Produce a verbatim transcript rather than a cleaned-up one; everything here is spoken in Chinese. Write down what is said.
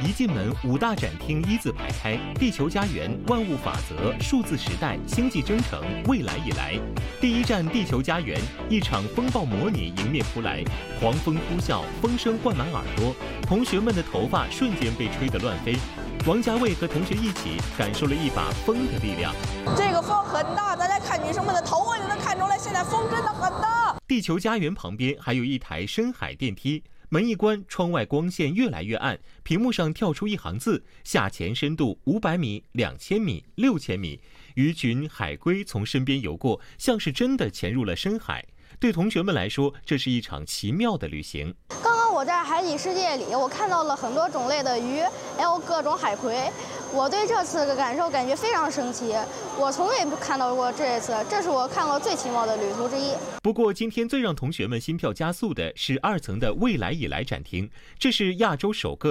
一进门，五大展厅一字排开，地球家园、万物法则、数字时代、星际征程、未来以来。第一站地球家园，一场风暴模拟迎面扑来，狂风呼啸，风声灌满耳朵，同学们的头发瞬间被吹得乱飞。王家卫和同学一起感受了一把风的力量。 这个风很大，大家看女生们的头发就能看出来，现在风真的很大。 地球家园旁边还有一台深海电梯，门一关，窗外光线越来越暗，屏幕上跳出一行字：下潜深度五百米、两千米、六千米。鱼群、海龟从身边游过，像是真的潜入了深海。对同学们来说，这是一场奇妙的旅行。 刚刚我在海底世界里，我看到了很多种类的鱼，还有各种海葵。我对这次的感受感觉非常神奇，我从未看到过这一次，这是我看过最奇妙的旅途之一。 不过，今天最让同学们心跳加速的是二层的未来以来展厅，这是亚洲首个